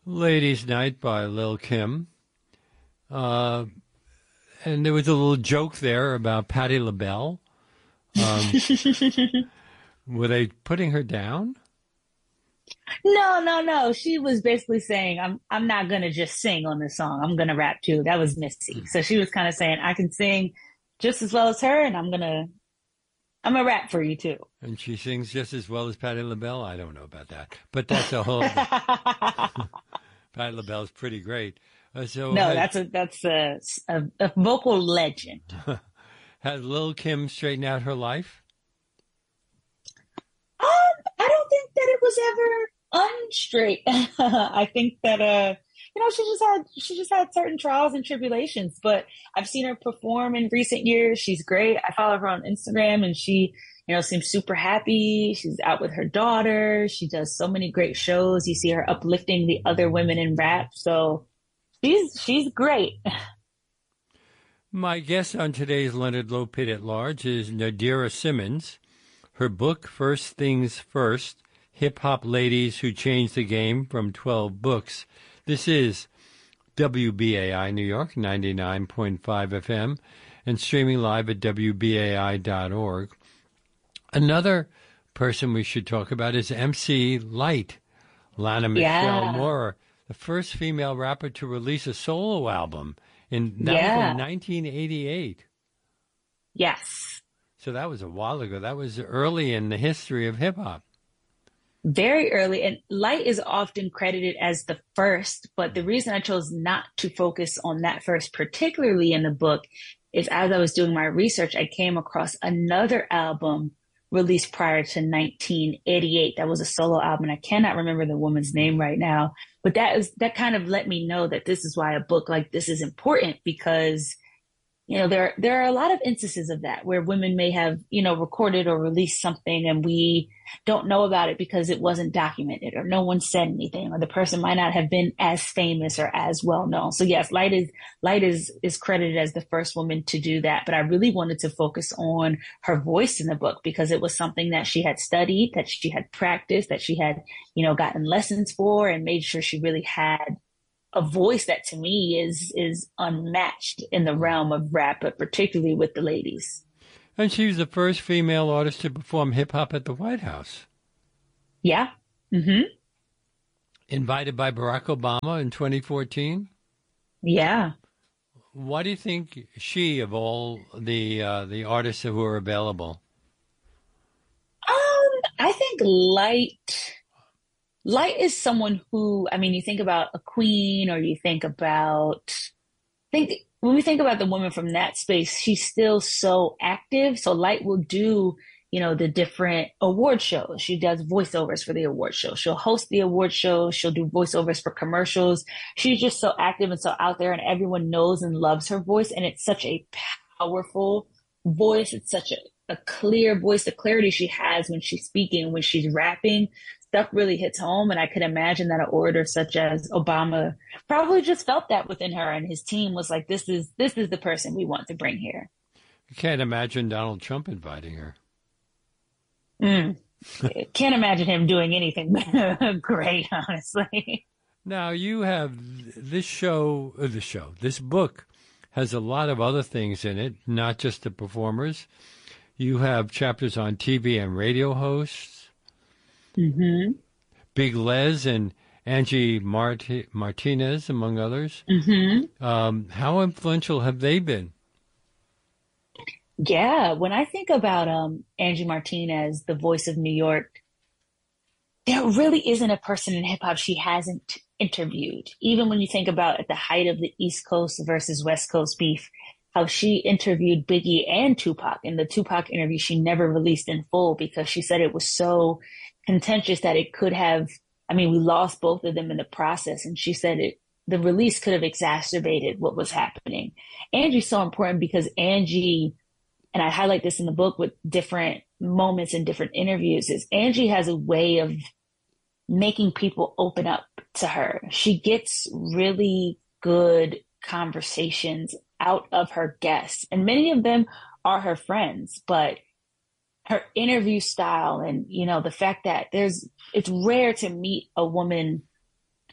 Ladies Night by Lil Kim. Uh, and there was a little joke there about Patti LaBelle. Were they putting her down? No, no, no. She was basically saying, I'm not gonna just sing on this song. I'm gonna rap too. That was Missy. So she was kind of saying, I can sing just as well as her, and I'm gonna rap for you too. And she sings just as well as Patti LaBelle? I don't know about that. But that's a whole... Patti LaBelle's pretty great. No, that's a vocal legend. Has Lil Kim straightened out her life? I don't think that it was ever unstraight. I think that she just had certain trials and tribulations, but I've seen her perform in recent years. She's great. I follow her on Instagram and she, seems super happy. She's out with her daughter. She does so many great shows. You see her uplifting the other women in rap. So she's great. My guest on today's Leonard Lopate at Large is Nadira Simmons. Her book, First Things First, Hip-Hop Ladies Who Changed the Game from 12 Books. This is WBAI New York, 99.5 FM, and streaming live at WBAI.org. Another person we should talk about is MC Lyte, Lana Michelle Moore, the first female rapper to release a solo album. That was in 1988. Yes. So that was a while ago. That was early in the history of hip-hop. Very early. And Lyte is often credited as the first, but the reason I chose not to focus on that first, particularly in the book, is as I was doing my research, I came across another album released prior to 1988. That was a solo album. And I cannot remember the woman's name right now, but that kind of let me know that this is why a book like this is important, because there are a lot of instances of that where women may have, recorded or released something and we don't know about it because it wasn't documented or no one said anything, or the person might not have been as famous or as well known. So yes, Lyte is credited as the first woman to do that. But I really wanted to focus on her voice in the book because it was something that she had studied, that she had practiced, that she had, gotten lessons for and made sure she really had a voice that to me is unmatched in the realm of rap, but particularly with the ladies. And she was the first female artist to perform hip-hop at the White House. Yeah. Mm-hmm. Invited by Barack Obama in 2014. Yeah. What do you think she, of all the artists who are available? I think Lyte is someone who, you think about a queen, or you think about, when we think about the woman from that space, she's still so active. So Lyte will do, the different award shows. She does voiceovers for the award show. She'll host the award show. She'll do voiceovers for commercials. She's just so active and so out there, and everyone knows and loves her voice. And it's such a powerful voice. It's such a clear voice, the clarity she has when she's speaking, when she's rapping. Stuff really hits home. And I could imagine that an orator such as Obama probably just felt that within her, and his team was like, this is the person we want to bring here. You can't imagine Donald Trump inviting her. Can't imagine him doing anything great, honestly. Now you have this book has a lot of other things in it, not just the performers. You have chapters on TV and radio hosts. Mm-hmm. Big Les and Angie Martinez, among others. Mm-hmm. How influential have they been? Yeah, when I think about Angie Martinez, the voice of New York, there really isn't a person in hip hop she hasn't interviewed. Even when you think about at the height of the East Coast versus West Coast beef, how she interviewed Biggie and Tupac. In the Tupac interview, she never released in full because she said it was so contentious that it could have, we lost both of them in the process. And she said the release could have exacerbated what was happening. Angie's so important because Angie, and I highlight this in the book with different moments and different interviews, is Angie has a way of making people open up to her. She gets really good conversations out of her guests, and many of them are her friends, but her interview style and, the fact that it's rare to meet a woman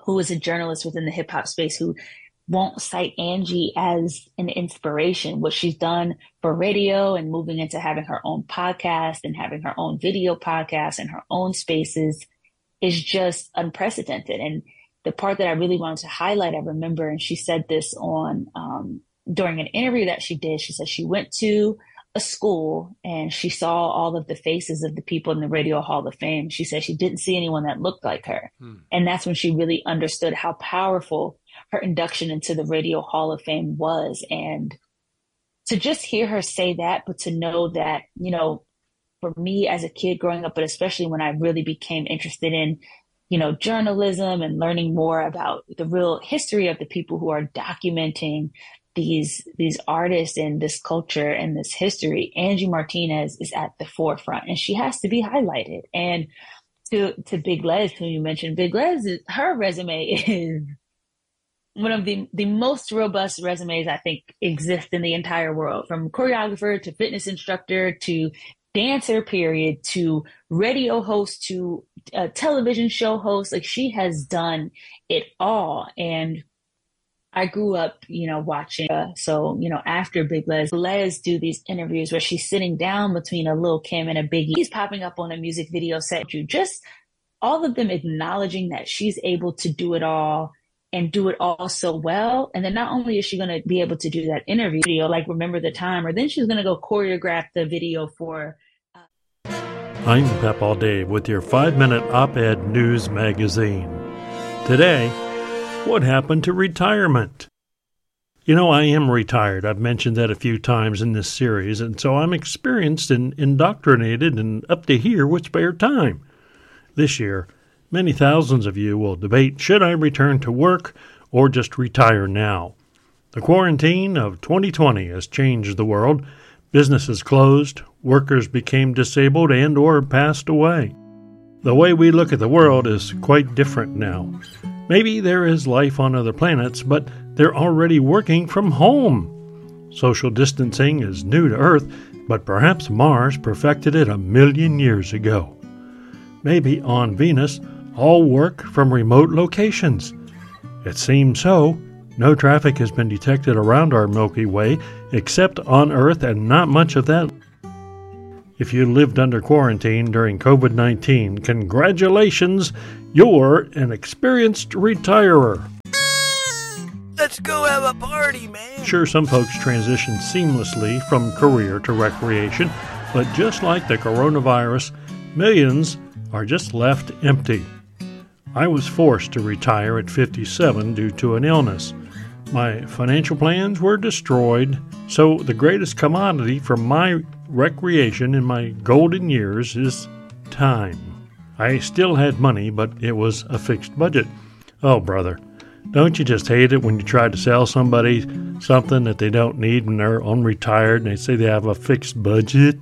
who is a journalist within the hip hop space, who won't cite Angie as an inspiration. What she's done for radio and moving into having her own podcast and having her own video podcast and her own spaces is just unprecedented. And the part that I really wanted to highlight, I remember, and she said this on during an interview that she did, she said she went to a school and she saw all of the faces of the people in the Radio Hall of Fame. She said she didn't see anyone that looked like her. And that's when she really understood how powerful her induction into the Radio Hall of Fame was. And to just hear her say that, but to know that, you know, for me as a kid growing up, but especially when I really became interested in, you know, journalism and learning more about the real history of the people who are documenting these artists and this culture and this history, Angie Martinez is at the forefront and she has to be highlighted. And to Big Les, who you mentioned, Big Les, her resume is one of the most robust resumes I think exist in the entire world, from choreographer to fitness instructor to dancer, period, to radio host to a television show host. Like, she has done it all. And I grew up, you know, watching. So, you know, after Big Les do these interviews where she's sitting down between a Lil' Kim and a Biggie. He's popping up on a music video set. You just, all of them acknowledging that she's able to do it all and do it all so well. And then not only is she going to be able to do that interview video, like Remember the Time, or then she's going to go choreograph the video for. I'm Pep Dave with your 5-minute op-ed news magazine. Today, what happened to retirement? You know, I am retired. I've mentioned that a few times in this series, and so I'm experienced and indoctrinated and up to here with spare time. This year, many thousands of you will debate, should I return to work or just retire now? The quarantine of 2020 has changed the world. Businesses closed, workers became disabled and or passed away. The way we look at the world is quite different now. Maybe there is life on other planets, but they're already working from home. Social distancing is new to Earth, but perhaps Mars perfected it 1,000,000 years ago. Maybe on Venus, all work from remote locations. It seems so. No traffic has been detected around our Milky Way, except on Earth, and not much of that. If you lived under quarantine during COVID-19, congratulations, you're an experienced retirer. Let's go have a party, man. Sure, some folks transition seamlessly from career to recreation, but just like the coronavirus, millions are just left empty. I was forced to retire at 57 due to an illness. My financial plans were destroyed, so the greatest commodity for my recreation in my golden years is time. I still had money, but it was a fixed budget. Oh, brother, don't you just hate it when you try to sell somebody something that they don't need when they're unretired and they say they have a fixed budget?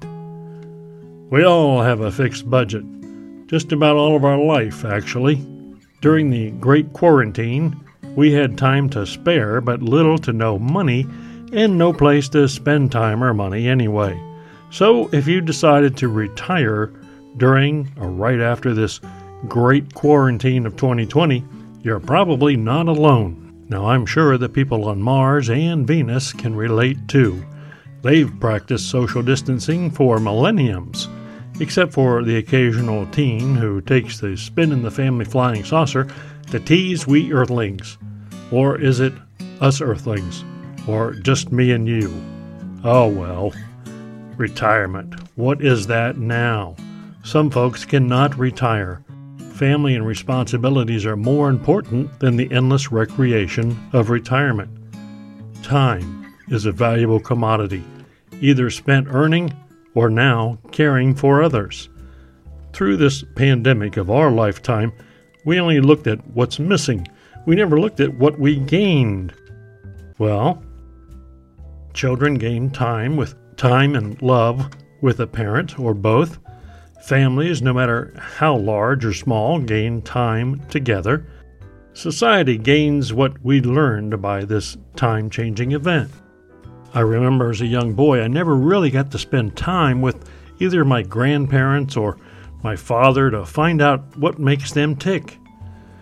We all have a fixed budget. Just about all of our life, actually. During the Great Quarantine, we had time to spare, but little to no money, and no place to spend time or money anyway. So if you decided to retire during or right after this Great Quarantine of 2020, you're probably not alone. Now, I'm sure that people on Mars and Venus can relate too. They've practiced social distancing for millenniums, except for the occasional teen who takes the spin in the family flying saucer to tease we Earthlings. Or is it us Earthlings? Or just me and you? Oh well. Retirement. What is that now? Some folks cannot retire. Family and responsibilities are more important than the endless recreation of retirement. Time is a valuable commodity, either spent earning or now caring for others. Through this pandemic of our lifetime, we only looked at what's missing. We never looked at what we gained. Well, children gain time and love with a parent or both. Families, no matter how large or small, gain time together. Society gains what we learned by this time-changing event. I remember as a young boy, I never really got to spend time with either my grandparents or my father to find out what makes them tick.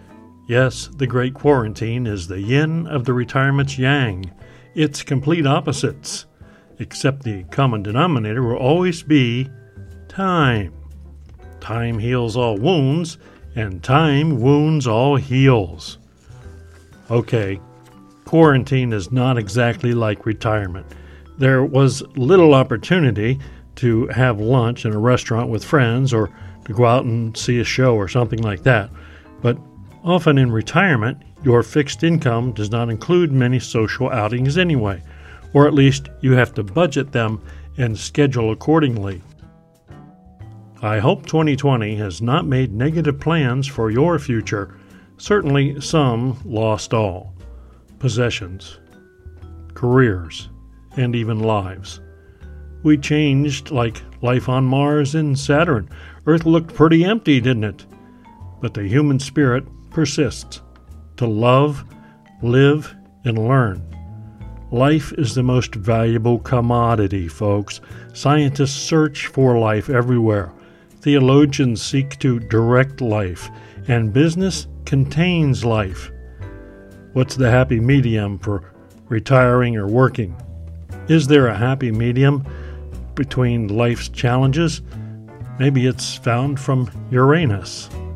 Yes, the Great Quarantine is the yin of the retirement's yang. It's complete opposites, except the common denominator will always be time. Time heals all wounds, and time wounds all heals. Okay, quarantine is not exactly like retirement. There was little opportunity to have lunch in a restaurant with friends or to go out and see a show or something like that. But often in retirement, your fixed income does not include many social outings anyway, or at least you have to budget them and schedule accordingly. I hope 2020 has not made negative plans for your future. Certainly some lost all. Possessions, careers, and even lives. We changed like life on Mars and Saturn. Earth looked pretty empty, didn't it? But the human spirit persists. To love, live, and learn. Life is the most valuable commodity, folks. Scientists search for life everywhere. Theologians seek to direct life, and business contains life. What's the happy medium for retiring or working? Is there a happy medium between life's challenges? Maybe it's found from Uranus.